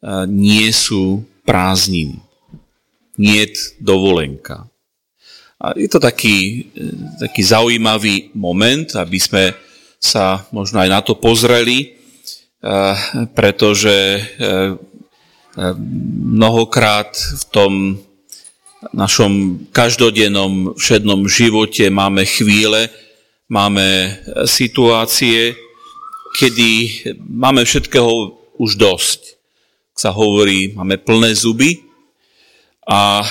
nie sú prázdniny. Niet dovolenka. A je to taký zaujímavý moment, aby sme sa možno aj na to pozreli, pretože mnohokrát v tom našom každodennom všednom živote máme chvíle, máme situácie, kedy máme všetkého už dosť. Sa hovorí, máme plné zuby a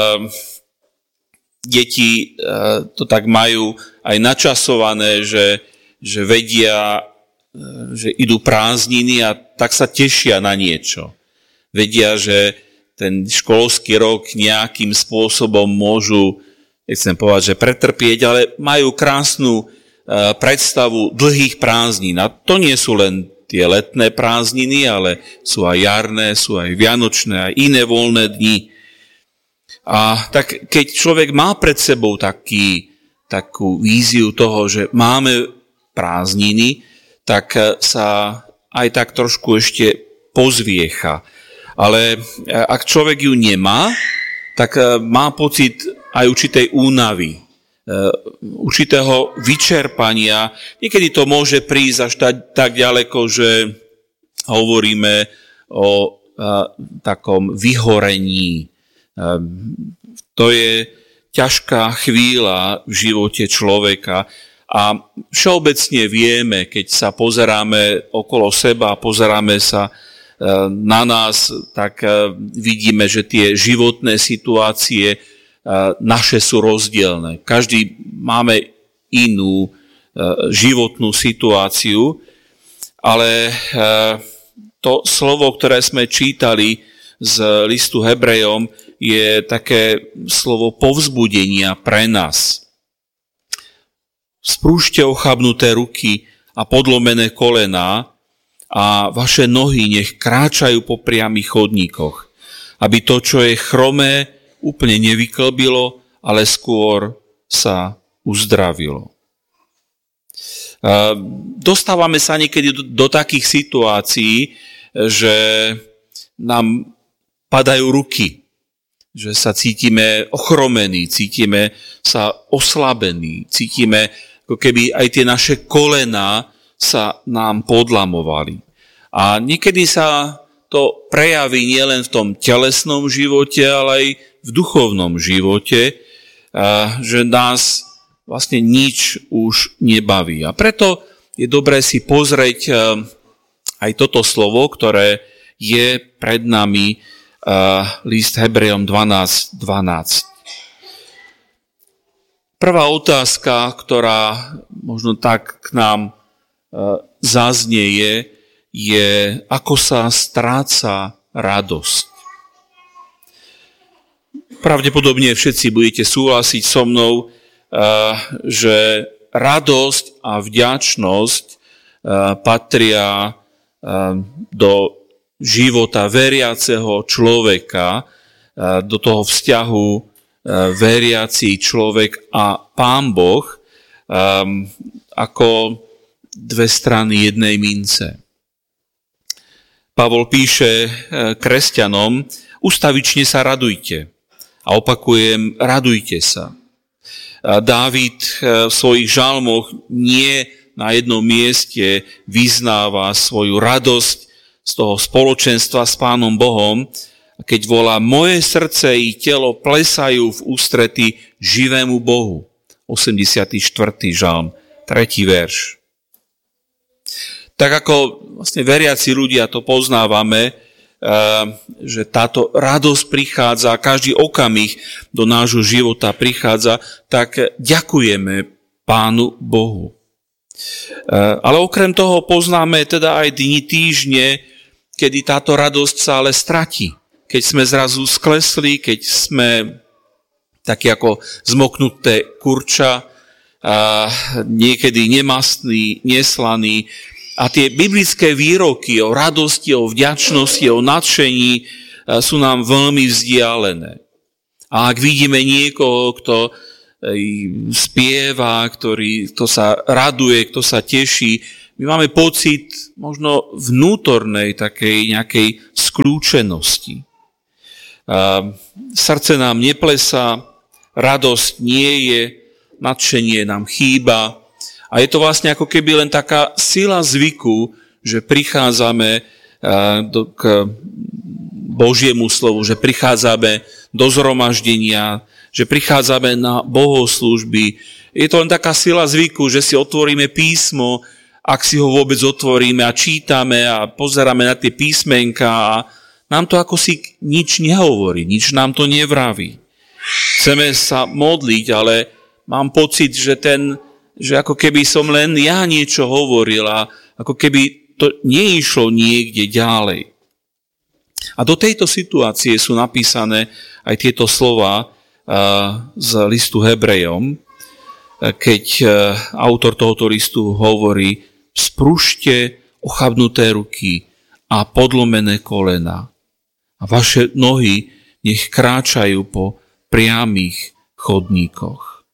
deti to tak majú aj načasované, že vedia, že idú prázdniny a tak sa tešia na niečo. Vedia, že ten školský rok nejakým spôsobom môžu, nechcem povedať, že pretrpieť, ale majú krásnu predstavu dlhých prázdnin. A to nie sú len tie letné prázdniny, ale sú aj jarné, sú aj vianočné, aj iné voľné dni. A tak keď človek má pred sebou takú víziu toho, že máme prázdniny, tak sa aj tak trošku ešte pozviecha. Ale ak človek ju nemá, tak má pocit aj určitej únavy, určitého vyčerpania. Niekedy to môže prísť až tak ďaleko, že hovoríme o takom vyhorení. To je ťažká chvíľa v živote človeka a všeobecne vieme, keď sa pozeráme okolo seba, pozeráme sa na nás, tak vidíme, že tie životné situácie naše sú rozdielne. Každý máme inú životnú situáciu, ale to slovo, ktoré sme čítali z listu Hebrejom, je také slovo povzbudenia pre nás. Sprúžte ochabnuté ruky a podlomené kolená a vaše nohy nech kráčajú po priamych chodníkoch, aby to, čo je chromé, úplne nevyklbilo, ale skôr sa uzdravilo. Dostávame sa niekedy do takých situácií, že nám padajú ruky, že sa cítime ochromení, cítime sa oslabení, cítime, ako keby aj tie naše kolená sa nám podlamovali. A niekedy sa to prejaví nielen v tom telesnom živote, ale aj v duchovnom živote, že nás vlastne nič už nebaví. A preto je dobré si pozrieť aj toto slovo, ktoré je pred nami, list Hebrejom 12:12. Prvá otázka, ktorá možno tak k nám zaznie, je, ako sa stráca radosť. Pravdepodobne všetci budete súhlasiť so mnou, že radosť a vďačnosť patria do života veriaceho človeka, do toho vzťahu veriaci človek a Pán Boh, ako dve strany jednej mince. Pavol píše kresťanom, ustavične sa radujte. A opakujem, radujte sa. Dávid v svojich žalmoch nie na jednom mieste vyznáva svoju radosť z toho spoločenstva s Pánom Bohom, keď volá, moje srdce i telo plesajú v ústrety živému Bohu. 84. žalm, 3. verš. Tak ako vlastne veriaci ľudia to poznávame, že táto radosť prichádza, každý okamih do nášho života prichádza, tak ďakujeme Pánu Bohu. Ale okrem toho poznáme teda aj dni, týždne, kedy táto radosť sa ale stratí. Keď sme zrazu sklesli, keď sme takí ako zmoknuté kurča, niekedy nemastní, neslaní. A tie biblické výroky o radosti, o vďačnosti, o nadšení sú nám veľmi vzdialené. A ak vidíme niekoho, kto spieva, kto sa raduje, kto sa teší, my máme pocit možno vnútornej takej nejakej skľúčenosti. Srdce nám neplesá, radosť nie je, nadšenie nám chýba a je to vlastne ako keby len taká sila zvyku, že prichádzame k Božiemu slovu, že prichádzame do zhromaždenia, že prichádzame na bohoslúžby. Je to len taká sila zvyku, že si otvoríme písmo, ak si ho vôbec otvoríme a čítame a pozeráme na tie písmenka a nám to ako si nič nehovorí, nič nám to nevraví. Chceme sa modliť, ale mám pocit, že ako keby som len ja niečo hovoril a ako keby to neišlo niekde ďalej. A do tejto situácie sú napísané aj tieto slova z listu Hebrejom, keď autor tohoto listu hovorí: sprušte ochabnuté ruky a podlomené kolena a vaše nohy nech kráčajú po priamých chodníkoch.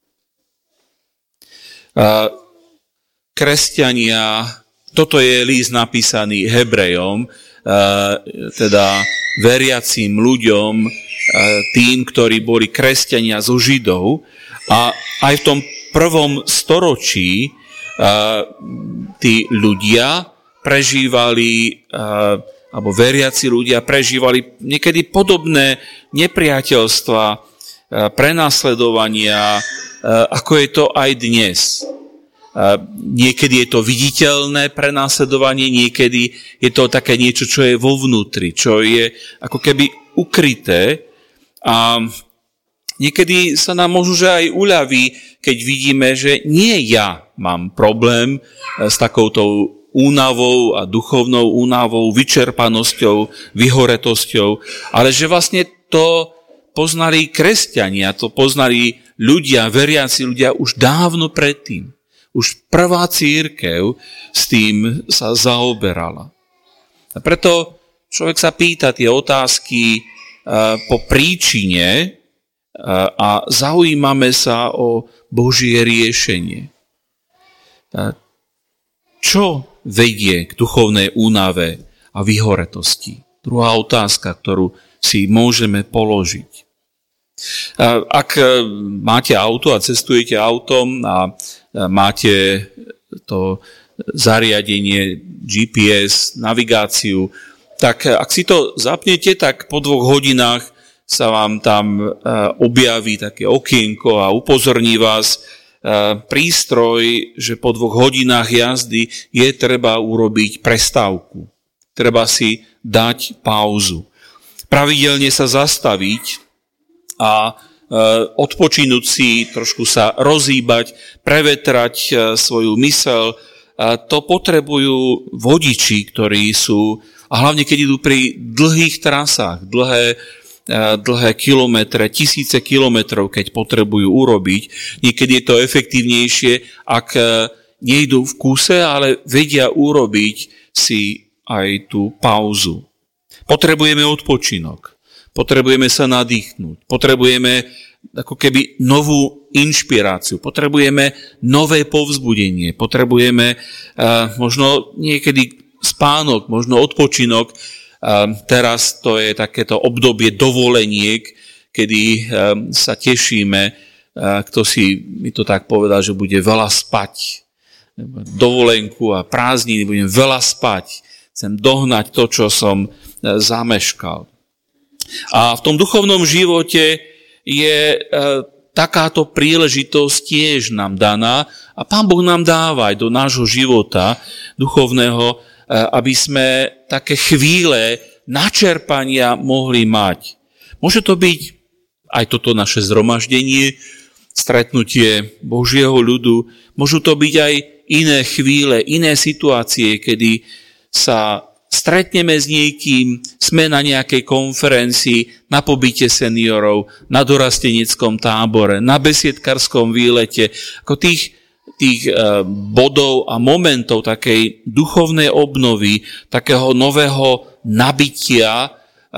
Kresťania, toto je list napísaný Hebrejom, teda veriacím ľuďom, tým, ktorí boli kresťania zo Židov. A aj v tom prvom storočí tí ľudia prežívali, alebo veriaci ľudia prežívali niekedy podobné nepriateľstva, prenasledovania, ako je to aj dnes. Niekedy je to viditeľné prenasledovanie, niekedy je to také niečo, čo je vo vnútri, čo je ako keby ukryté. A niekedy sa nám možno že aj uľaví, keď vidíme, že nie ja mám problém s takouto únavou a duchovnou únavou, vyčerpanosťou, vyhoretosťou, ale že vlastne to poznali kresťania, to poznali ľudia, veriaci ľudia už dávno predtým. Už prvá cirkev s tým sa zaoberala. A preto človek sa pýta tie otázky po príčine a zaujímame sa o Božie riešenie. Čo vedie k duchovnej únave a vyhoretosti? Druhá otázka, ktorú si môžeme položiť. Ak máte auto a cestujete autom a máte to zariadenie GPS, navigáciu, tak ak si to zapnete, tak po 2 hodinách sa vám tam objaví také okienko a upozorní vás prístroj, že po 2 hodinách jazdy je treba urobiť prestávku. Treba si dať pauzu. Pravidelne sa zastaviť a odpočinúť si, trošku sa rozhýbať, prevetrať svoju myseľ. To potrebujú vodiči, ktorí sú, a hlavne keď idú pri dlhých trasách, dlhé kilometre, 1000 kilometrov, keď potrebujú urobiť. Niekedy je to efektívnejšie, ak nejdú v kúse, ale vedia urobiť si aj tú pauzu. Potrebujeme odpočinok. Potrebujeme sa nadýchnúť, potrebujeme ako keby novú inšpiráciu, potrebujeme nové povzbudenie, potrebujeme možno niekedy spánok, možno odpočinok. Teraz to je takéto obdobie dovoleniek, kedy sa tešíme, kto si mi to tak povedal, že bude veľa spať. Dovolenku a prázdniny budem veľa spať. Chcem dohnať to, čo som zameškal. A v tom duchovnom živote je takáto príležitosť tiež nám daná a Pán Boh nám dáva aj do nášho života duchovného, aby sme také chvíle načerpania mohli mať. Môže to byť aj toto naše zhromaždenie, stretnutie Božieho ľudu, môžu to byť aj iné chvíle, iné situácie, kedy sa stretneme s niekým, sme na nejakej konferencii, na pobyte seniorov, na dorasteneckom tábore, na besiedkarskom výlete. Ako tých bodov a momentov takej duchovnej obnovy, takého nového nabitia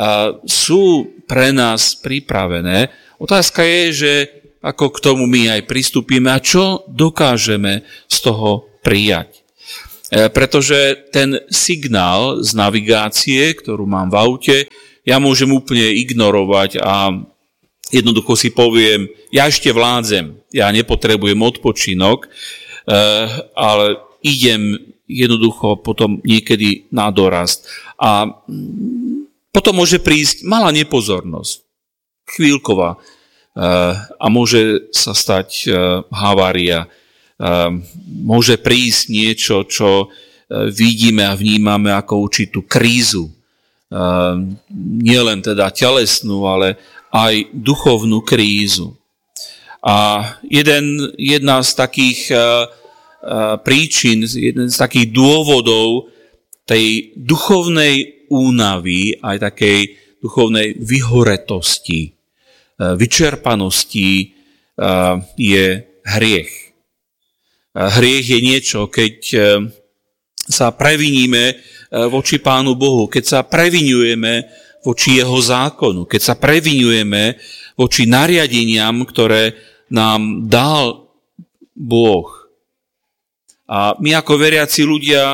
sú pre nás pripravené. Otázka je, že ako k tomu my aj pristúpime a čo dokážeme z toho prijať. Pretože ten signál z navigácie, ktorú mám v aute, ja môžem úplne ignorovať a jednoducho si poviem, ja ešte vládzem, ja nepotrebujem odpočinok, ale idem jednoducho potom niekedy na dorast. A potom môže prísť malá nepozornosť, chvíľková, a môže sa stať havária. Môže prísť niečo, čo vidíme a vnímame ako určitú krízu. Nielen teda telesnú, ale aj duchovnú krízu. A jedna z takých príčin, jeden z takých dôvodov tej duchovnej únavy, aj takej duchovnej vyhoretosti, vyčerpanosti je hriech. Hriech je niečo, keď sa previníme voči Pánu Bohu, keď sa previnujeme voči Jeho zákonu, keď sa previnujeme voči nariadeniam, ktoré nám dal Boh. A my ako veriaci ľudia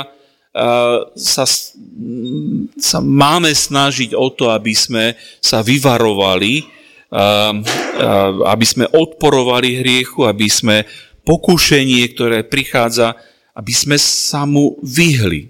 sa máme snažiť o to, aby sme sa vyvarovali, aby sme odporovali hriechu, aby sme pokušenie, ktoré prichádza, aby sme sa mu vyhli.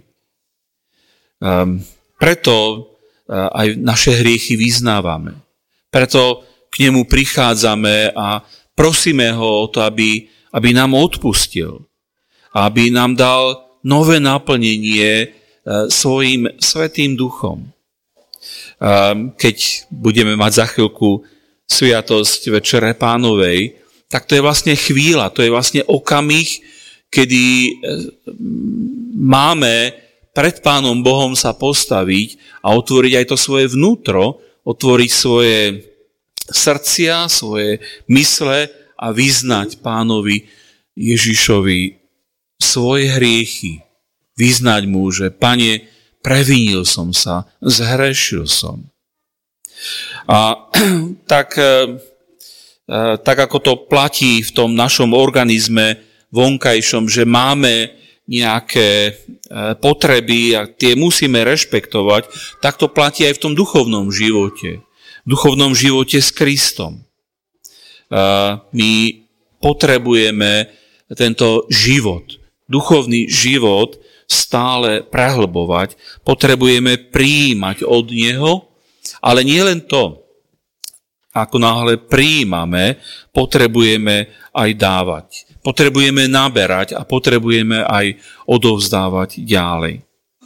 Preto aj naše hriechy vyznávame. Preto k nemu prichádzame a prosíme ho o to, aby nám odpustil. Aby nám dal nové naplnenie svojím svätým duchom. Keď budeme mať za chvíľku sviatosť Večere Pánovej, tak to je vlastne chvíľa, to je vlastne okamih, kedy máme pred Pánom Bohom sa postaviť a otvoriť aj to svoje vnútro, otvoriť svoje srdcia, svoje mysle a vyznať Pánovi Ježišovi svoje hriechy. Vyznať mu, že Pane, previnil som sa, zhrešil som. A tak ako to platí v tom našom organizme vonkajšom, že máme nejaké potreby a tie musíme rešpektovať, tak to platí aj v tom duchovnom živote. V duchovnom živote s Kristom. My potrebujeme tento život, duchovný život stále prehlbovať, potrebujeme prijímať od Neho, ale nie len to. Ako náhle prijímame, potrebujeme aj dávať. Potrebujeme naberať a potrebujeme aj odovzdávať ďalej.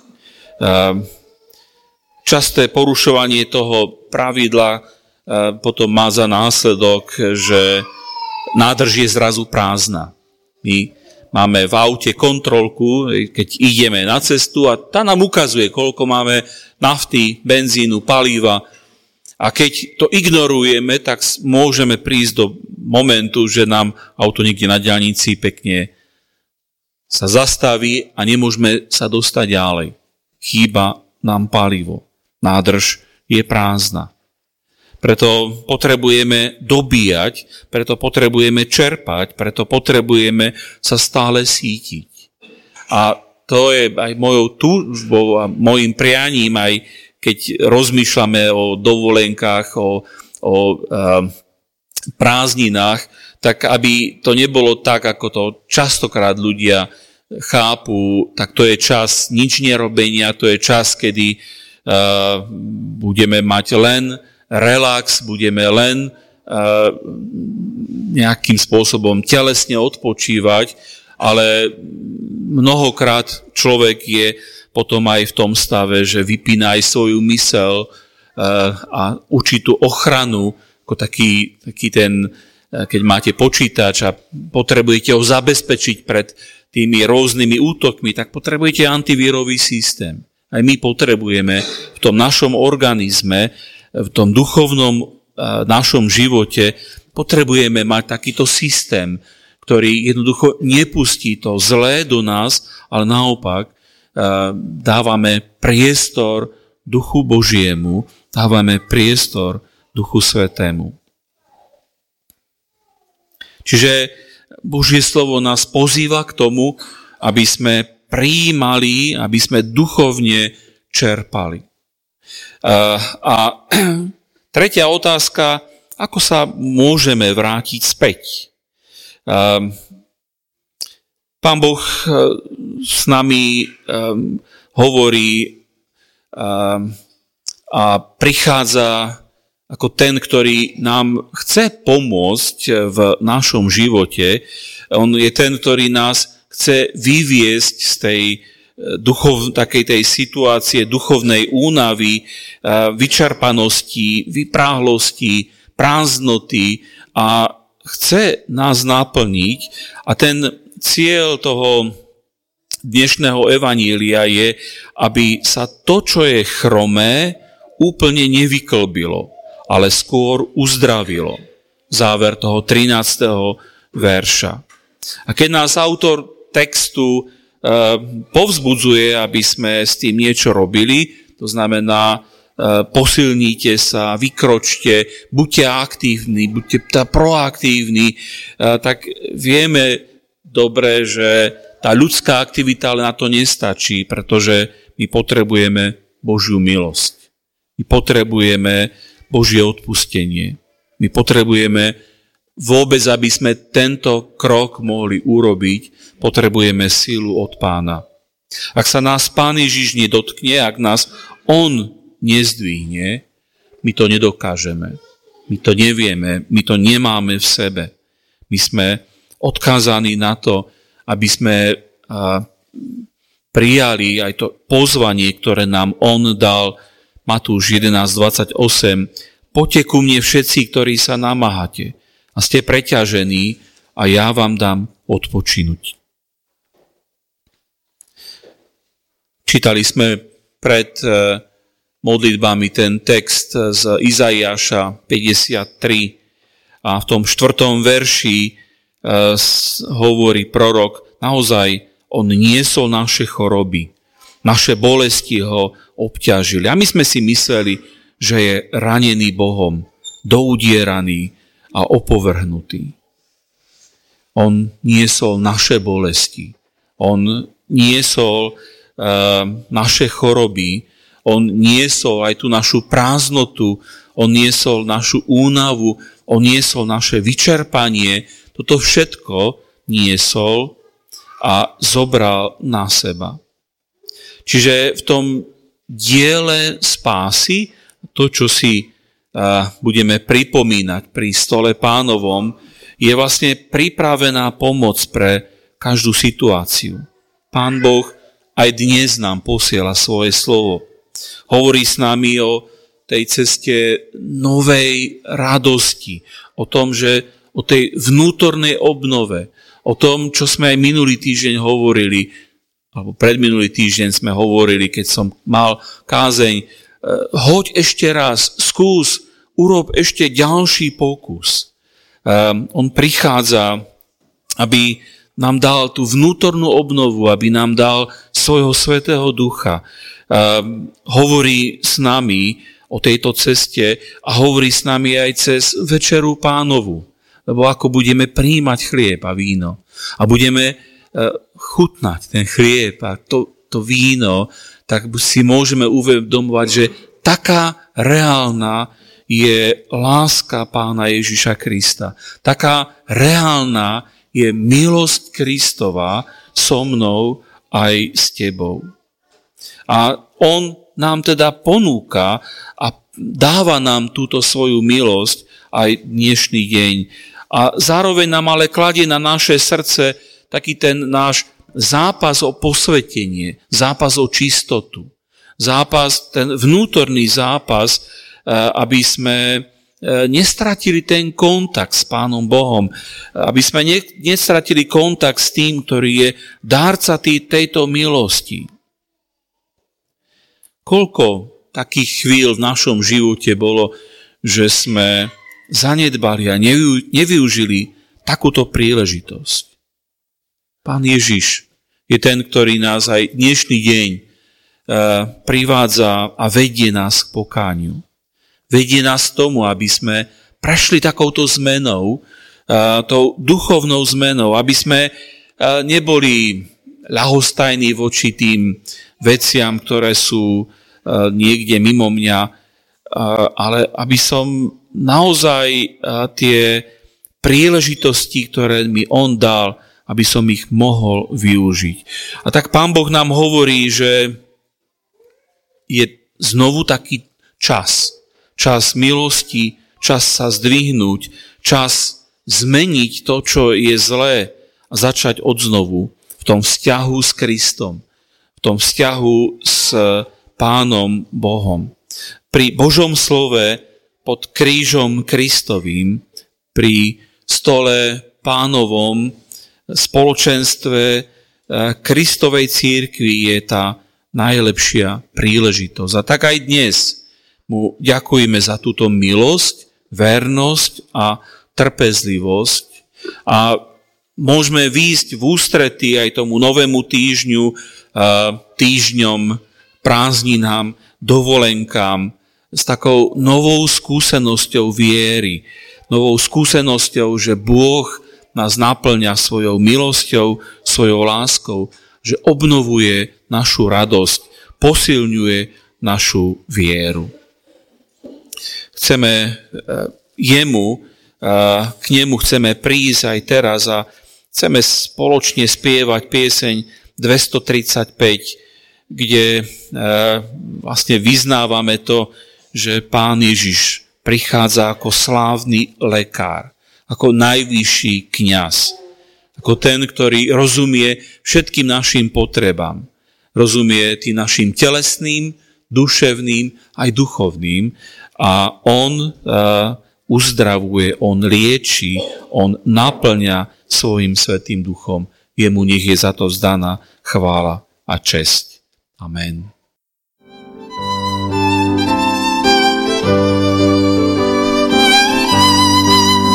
Časté porušovanie toho pravidla potom má za následok, že nádrž je zrazu prázdna. My máme v aute kontrolku, keď ideme na cestu a tá nám ukazuje, koľko máme nafty, benzínu, paliva. A keď to ignorujeme, tak môžeme prísť do momentu, že nám auto niekde na diaľnici pekne sa zastaví a nemôžeme sa dostať ďalej. Chýba nám palivo. Nádrž je prázdna. Preto potrebujeme dobíjať, preto potrebujeme čerpať, preto potrebujeme sa stále sítiť. A to je aj mojou túžbou a mojim prianím, aj keď rozmýšľame o dovolenkách, o prázdninách, tak aby to nebolo tak, ako to častokrát ľudia chápu, tak to je čas nič nerobenia, to je čas, kedy budeme mať len relax, budeme len nejakým spôsobom telesne odpočívať, ale mnohokrát človek je potom aj v tom stave, že vypína aj svoju myseľ a určitú ochranu, ako taký ten, keď máte počítač a potrebujete ho zabezpečiť pred tými rôznymi útokmi, tak potrebujete antivírový systém. Aj my potrebujeme v tom našom organizme, v tom duchovnom našom živote, potrebujeme mať takýto systém, ktorý jednoducho nepustí to zlé do nás, ale naopak dávame priestor Duchu Božiemu, dávame priestor Duchu Svätému. Čiže Božie slovo nás pozýva k tomu, aby sme prijímali, aby sme duchovne čerpali. A tretia otázka, ako sa môžeme vrátiť späť? Pán Boh s nami hovorí a prichádza ako ten, ktorý nám chce pomôcť v našom živote. On je ten, ktorý nás chce vyviesť z tej takej tej situácie duchovnej únavy, vyčerpanosti, vypráhlosti, prázdnoty a chce nás naplniť. A ten cieľ toho dnešného evanília je, aby sa to, čo je chromé, úplne nevyklbilo, ale skôr uzdravilo. Záver toho 13. verša. A keď nás autor textu povzbudzuje, aby sme s tým niečo robili, to znamená, posilnite sa, vykročte, buďte aktívni, buďte proaktívni, tak vieme dobre, že tá ľudská aktivita ale na to nestačí, pretože my potrebujeme Božiu milosť. My potrebujeme Božie odpustenie. My potrebujeme vôbec, aby sme tento krok mohli urobiť, potrebujeme silu od Pána. Ak sa nás Pán Ježiš nedotkne, ak nás On nezdvihne, my to nedokážeme. My to nevieme, my to nemáme v sebe. My sme odkázaní na to, aby sme prijali aj to pozvanie, ktoré nám On dal, Matúš 11:28. Poďte ku mne všetci, ktorí sa namáhate a ste preťažení a ja vám dám odpočinuť. Čítali sme pred modlitbami ten text z Izaiáša 53 a v tom 4. verši hovorí prorok, naozaj on niesol naše choroby, naše bolesti ho obťažili. A my sme si mysleli, že je ranený Bohom, doudieraný a opovrhnutý. On niesol naše bolesti, on niesol naše choroby, on niesol aj tú našu prázdnotu, on niesol našu únavu, on niesol naše vyčerpanie, toto všetko niesol a zobral na seba. Čiže v tom diele spásy, to, čo si budeme pripomínať pri stole Pánovom, je vlastne pripravená pomoc pre každú situáciu. Pán Boh aj dnes nám posiela svoje slovo. Hovorí s nami o tej ceste novej radosti, o tom, že o tej vnútornej obnove, o tom, čo sme aj minulý týždeň hovorili, alebo predminulý týždeň sme hovorili, keď som mal kázeň, hoď ešte raz, skús, urob ešte ďalší pokus. On prichádza, aby nám dal tú vnútornú obnovu, aby nám dal svojho Svätého Ducha. Hovorí s nami o tejto ceste a hovorí s nami aj cez Večeru Pánovu. Lebo ako budeme prijímať chlieb a víno a budeme chutnať ten chlieb a to víno, tak si môžeme uvedomovať, že taká reálna je láska Pána Ježiša Krista. Taká reálna je milosť Kristova so mnou aj s tebou. A on nám teda ponúka a dáva nám túto svoju milosť aj dnešný deň. A zároveň nám ale kladie na naše srdce taký ten náš zápas o posvetenie, zápas o čistotu, zápas, ten vnútorný zápas, aby sme nestratili ten kontakt s Pánom Bohom, aby sme nestratili kontakt s tým, ktorý je dárca tejto milosti. Koľko takých chvíľ v našom živote bolo, že sme zanedbali a nevyužili takúto príležitosť. Pán Ježiš je ten, ktorý nás aj dnešný deň privádza a vedie nás k pokániu. Vedie nás k tomu, aby sme prešli takouto zmenou, tou duchovnou zmenou, aby sme neboli ľahostajný voči tým veciam, ktoré sú niekde mimo mňa, ale aby som naozaj tie príležitosti, ktoré mi on dal, aby som ich mohol využiť. A tak Pán Boh nám hovorí, že je znovu taký čas milosti, čas sa zdvihnúť, čas zmeniť to, čo je zlé a začať odznovu v tom vzťahu s Kristom, v tom vzťahu s Pánom Bohom. Pri Božom slove pod krížom Kristovým, pri stole Pánovom spoločenstve Kristovej cirkvi je tá najlepšia príležitosť. A tak aj dnes mu ďakujeme za túto milosť, vernosť a trpezlivosť a môžeme výjsť v ústrety aj tomu novému týždňu, týždňom, prázdninám, dovolenkám s takou novou skúsenosťou viery, novou skúsenosťou, že Boh nás naplňa svojou milosťou, svojou láskou, že obnovuje našu radosť, posilňuje našu vieru. Chceme k nemu chceme prísť aj teraz a chceme spoločne spievať pieseň 235, kde vlastne vyznávame to, že Pán Ježiš prichádza ako slávny lekár, ako najvyšší kňaz, ako ten, ktorý rozumie všetkým našim potrebám. Rozumie tým našim telesným, duševným aj duchovným a on uzdravuje, on lieči, on naplňa svojim svätým duchom. Jemu nech je za to vzdaná chvála a česť. Amen.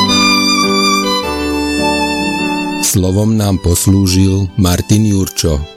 Slovom nám poslúžil Martin Jurčo.